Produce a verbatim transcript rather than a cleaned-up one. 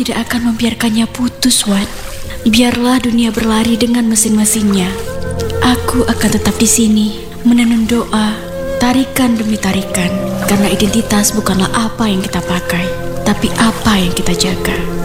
tidak akan membiarkannya putus, Wan. Biarlah dunia berlari dengan mesin-mesinnya. Aku akan tetap di sini, menenun doa, tarikan demi tarikan. Karena identitas bukanlah apa yang kita pakai, tapi apa yang kita jaga.